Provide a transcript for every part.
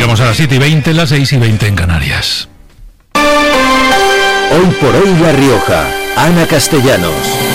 Llegamos a las 7:20, las 6:20 en Canarias. Hoy por hoy La Rioja. Ana Castellanos.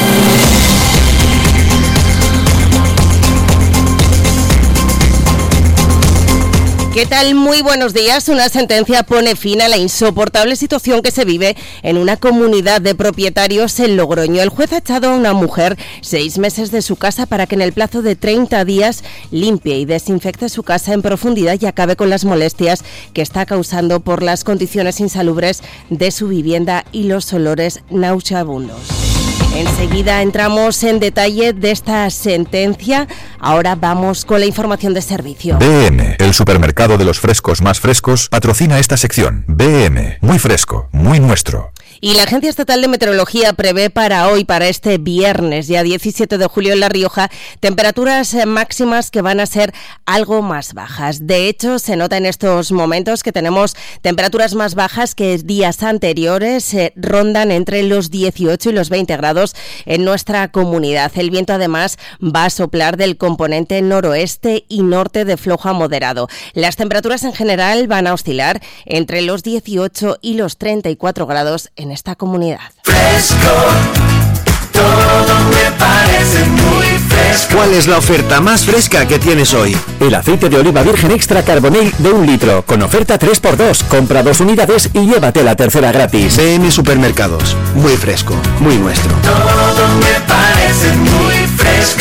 ¿Qué tal? Muy buenos días. Una sentencia pone fin a la insoportable situación que se vive en una comunidad de propietarios en Logroño. El juez ha echado a una mujer 6 meses de su casa para que en el plazo de 30 días limpie y desinfecte su casa en profundidad y acabe con las molestias que está causando por las condiciones insalubres de su vivienda y los olores nauseabundos. Enseguida entramos en detalle de esta sentencia. Ahora vamos con la información de servicio. BM, el supermercado de los frescos más frescos, patrocina esta sección. BM, muy fresco, muy nuestro. Y la Agencia Estatal de Meteorología prevé para hoy, para este viernes, ya 17 de julio en La Rioja, temperaturas máximas que van a ser algo más bajas. De hecho, se nota en estos momentos que tenemos temperaturas más bajas que días anteriores, rondan entre los 18 y los 20 grados en nuestra comunidad. El viento, además, va a soplar del componente noroeste y norte de flojo a moderado. Las temperaturas en general van a oscilar entre los 18 y los 34 grados en esta comunidad. Fresco, todo me parece muy fresco. ¿Cuál es la oferta más fresca que tienes hoy? El aceite de oliva virgen extra carbonell de 1 litro, con oferta 3x2. Compra 2 unidades y llévate la tercera gratis. BM Supermercados, muy fresco, muy nuestro. Todo me parece muy fresco.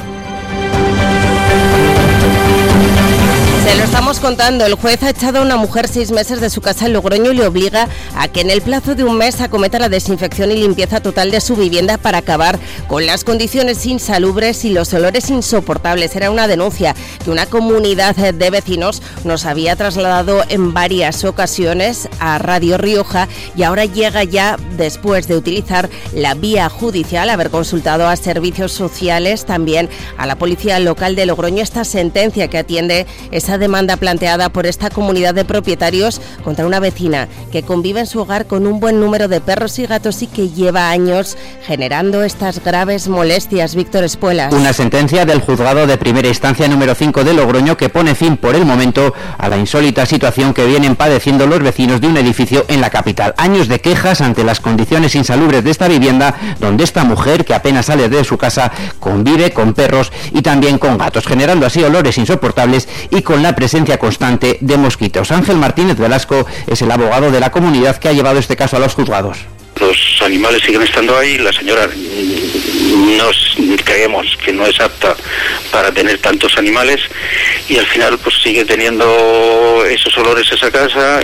Se lo estamos contando, el juez ha echado a una mujer 6 meses de su casa en Logroño y le obliga a que en el plazo de 1 mes acometa la desinfección y limpieza total de su vivienda para acabar con las condiciones insalubres y los olores insoportables. Era una denuncia que una comunidad de vecinos nos había trasladado en varias ocasiones a Radio Rioja y ahora llega ya después de utilizar la vía judicial, haber consultado a servicios sociales, también a la policía local de Logroño, esta sentencia que atiende esa demanda planteada por esta comunidad de propietarios contra una vecina que convive en su hogar con un buen número de perros y gatos y que lleva años generando estas graves molestias. Víctor Espuelas. Una sentencia del juzgado de primera instancia número 5 de Logroño que pone fin por el momento a la insólita situación que vienen padeciendo los vecinos de un edificio en la capital. Años de quejas ante las condiciones insalubres de esta vivienda, donde esta mujer, que apenas sale de su casa, convive con perros y también con gatos, generando así olores insoportables y con la presencia constante de mosquitos. Ángel Martínez Velasco es el abogado de la comunidad que ha llevado este caso a los juzgados. Los animales siguen estando ahí, la señora creemos que no es apta para tener tantos animales y al final pues sigue teniendo esos olores esa casa,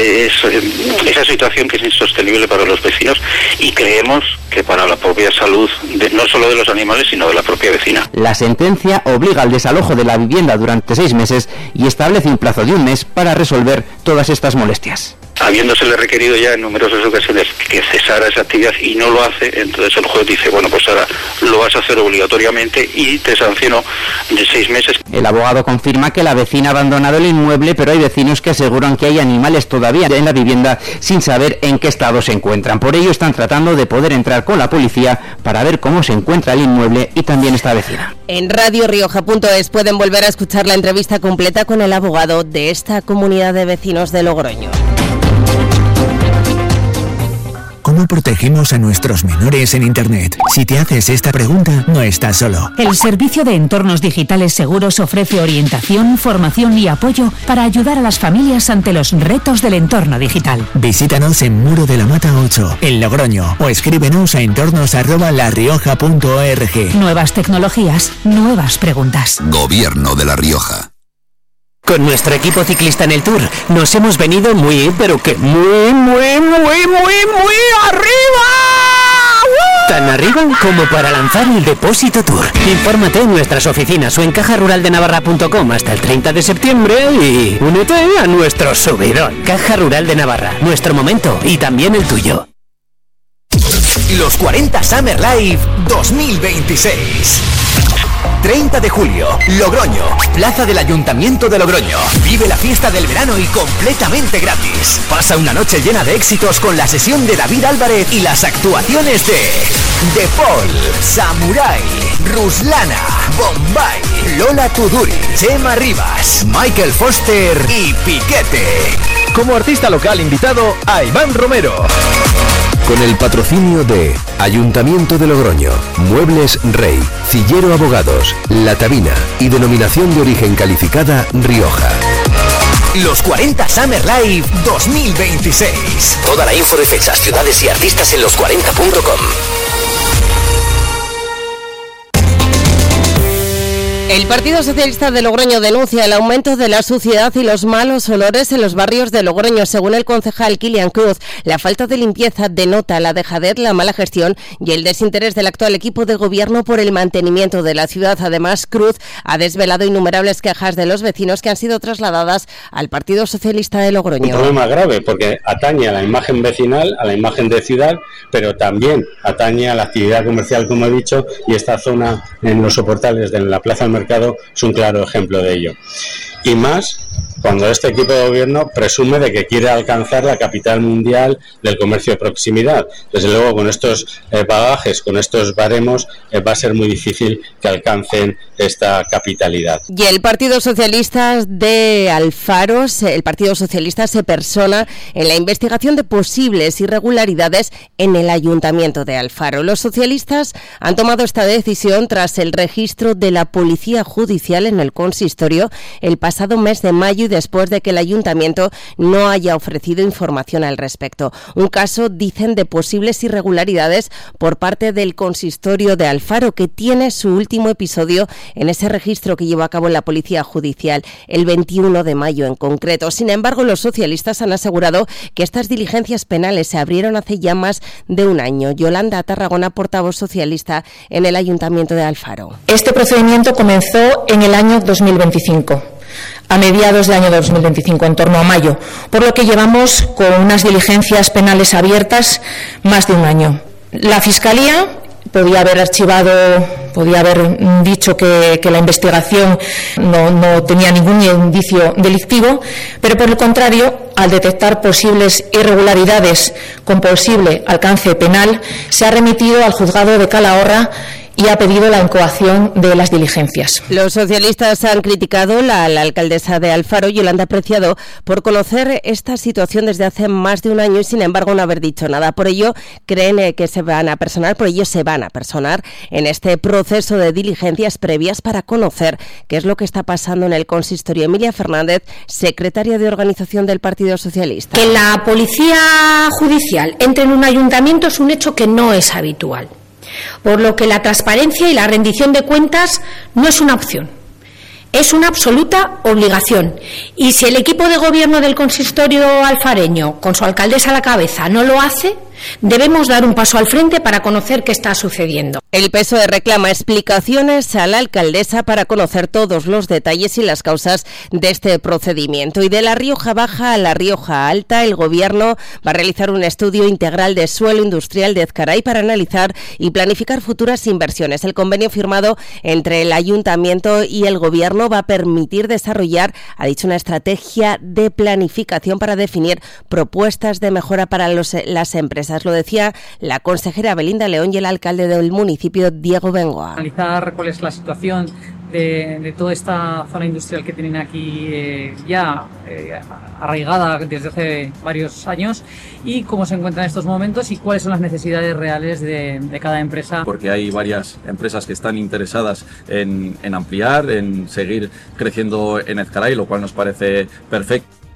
esa situación que es insostenible para los vecinos y creemos que para la propia salud no solo de los animales sino de la propia vecina. La sentencia obliga al desalojo de la vivienda durante 6 meses y establece un plazo de 1 mes para resolver todas estas molestias. Habiéndosele requerido ya en numerosas ocasiones que cesara esa actividad y no lo hace, entonces el juez dice, bueno, pues ahora lo vas a hacer obligatoriamente y te sanciono de 6 meses. El abogado confirma que la vecina ha abandonado el inmueble, pero hay vecinos que aseguran que hay animales todavía en la vivienda sin saber en qué estado se encuentran. Por ello están tratando de poder entrar con la policía para ver cómo se encuentra el inmueble y también esta vecina. En radiorioja.es pueden volver a escuchar la entrevista completa con el abogado de esta comunidad de vecinos de Logroño. ¿Cómo protegemos a nuestros menores en Internet? Si te haces esta pregunta, no estás solo. El Servicio de Entornos Digitales Seguros ofrece orientación, formación y apoyo para ayudar a las familias ante los retos del entorno digital. Visítanos en Muro de la Mata 8, en Logroño, o escríbenos a entornos@larioja.org. Nuevas tecnologías, nuevas preguntas. Gobierno de La Rioja. Con nuestro equipo ciclista en el Tour nos hemos venido muy arriba. Tan arriba como para lanzar el Depósito Tour. Infórmate en nuestras oficinas o en cajaruraldenavarra.com hasta el 30 de septiembre y únete a nuestro subidón. Caja Rural de Navarra, nuestro momento y también el tuyo. Los 40 Summer Live 2026. 30 de julio, Logroño, Plaza del Ayuntamiento de Logroño. Vive la fiesta del verano y completamente gratis. Pasa una noche llena de éxitos con la sesión de David Álvarez y las actuaciones de The Paul, Samurai, Ruslana, Bombay, Lola Tuduri, Chema Rivas, Michael Foster y Piquete. Como artista local invitado a Iván Romero. Con el patrocinio de Ayuntamiento de Logroño, Muebles Rey, Cillero Abogados, La Tabina y Denominación de Origen Calificada Rioja. Los 40 Summer Live 2026. Toda la info de fechas, ciudades y artistas en los40.com. El Partido Socialista de Logroño denuncia el aumento de la suciedad y los malos olores en los barrios de Logroño. Según el concejal Kilian Cruz, la falta de limpieza denota la dejadez, la mala gestión y el desinterés del actual equipo de gobierno por el mantenimiento de la ciudad. Además, Cruz ha desvelado innumerables quejas de los vecinos que han sido trasladadas al Partido Socialista de Logroño. Un problema grave porque atañe a la imagen vecinal, a la imagen de ciudad, pero también atañe a la actividad comercial, como he dicho, y esta zona en los soportales de la Plaza del Mercado es un claro ejemplo de ello. Y más cuando este equipo de gobierno presume de que quiere alcanzar la capital mundial del comercio de proximidad. Desde luego, con estos bagajes, con estos baremos, va a ser muy difícil que alcancen esta capitalidad. Y el Partido Socialista de Alfaros, el Partido Socialista se persona en la investigación de posibles irregularidades en el Ayuntamiento de Alfaro. Los socialistas han tomado esta decisión tras el registro de la Policía Judicial en el consistorio el pasado mes de mayo y después de que el Ayuntamiento no haya ofrecido información al respecto. Un caso, dicen, de posibles irregularidades por parte del consistorio de Alfaro, que tiene su último episodio en ese registro que llevó a cabo la Policía Judicial el 21 de mayo en concreto. Sin embargo, los socialistas han asegurado que estas diligencias penales se abrieron hace ya más de un año. Yolanda Tarragona, portavoz socialista en el Ayuntamiento de Alfaro. Este procedimiento comenzó en el año 2025. A mediados del año 2025, en torno a mayo, por lo que llevamos con unas diligencias penales abiertas más de un año. La Fiscalía podía haber archivado, podía haber dicho que la investigación no tenía ningún indicio delictivo, pero por el contrario, al detectar posibles irregularidades con posible alcance penal, se ha remitido al juzgado de Calahorra y ha pedido la incoación de las diligencias. Los socialistas han criticado a la alcaldesa de Alfaro, Yolanda Preciado, por conocer esta situación desde hace más de un año y, sin embargo, no haber dicho nada. Por ello, creen que se van a personar en este proceso de diligencias previas para conocer qué es lo que está pasando en el consistorio. Emilia Fernández, secretaria de organización del Partido Socialista. Que la Policía Judicial entre en un ayuntamiento es un hecho que no es habitual, por lo que la transparencia y la rendición de cuentas no es una opción, es una absoluta obligación. Y si el equipo de gobierno del consistorio alfareño, con su alcaldesa a la cabeza, no lo hace, debemos dar un paso al frente para conocer qué está sucediendo. El PSOE reclama explicaciones a la alcaldesa para conocer todos los detalles y las causas de este procedimiento. Y de La Rioja Baja a La Rioja Alta, el Gobierno va a realizar un estudio integral de suelo industrial de Ezcaray para analizar y planificar futuras inversiones. El convenio firmado entre el Ayuntamiento y el Gobierno va a permitir desarrollar, ha dicho, una estrategia de planificación para definir propuestas de mejora para las empresas. Lo decía la consejera Belinda León y el alcalde del municipio, Diego Bengoa. Analizar cuál es la situación de toda esta zona industrial que tienen aquí arraigada desde hace varios años y cómo se encuentra en estos momentos y cuáles son las necesidades reales de cada empresa. Porque hay varias empresas que están interesadas en ampliar, en seguir creciendo en Ezcaray, lo cual nos parece perfecto.